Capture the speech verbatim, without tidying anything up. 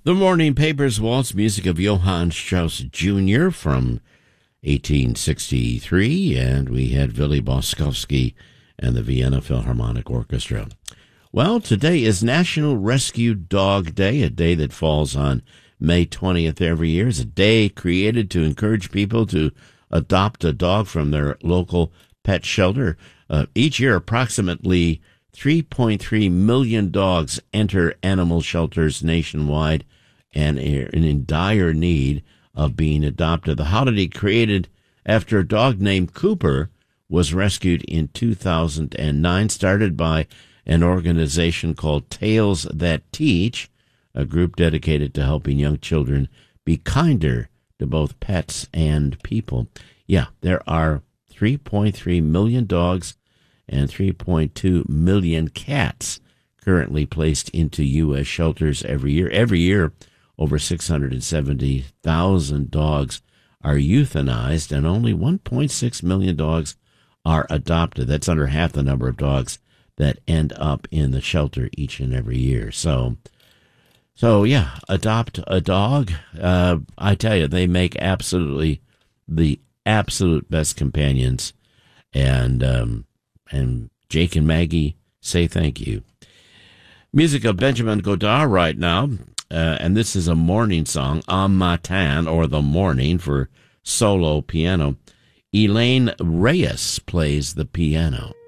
The Morning Papers waltz music of Johann Strauss Junior from eighteen sixty-three, and we had Willy Boskowski and the Vienna Philharmonic Orchestra. Well, today is National Rescue Dog Day, a day that falls on May twentieth every year. It's a day created to encourage people to adopt a dog from their local pet shelter. Uh, each year, approximately three point three million dogs enter animal shelters nationwide and are in dire need of being adopted. The holiday, created after a dog named Cooper was rescued in two thousand nine, started by an organization called Tales That Teach, a group dedicated to helping young children be kinder to both pets and people. Yeah, there are three point three million dogs and three point two million cats currently placed into U S shelters every year. Every year, over six hundred seventy thousand dogs are euthanized, and only one point six million dogs are adopted. That's under half the number of dogs that end up in the shelter each and every year. So, so yeah, adopt a dog. Uh, I tell you, they make absolutely the absolute best companions. And um, and Jake and Maggie say thank you. Music of Benjamin Godard right now. Uh, and this is a morning song, Un Matin, or The Morning, for solo piano. Elaine Reyes plays the piano.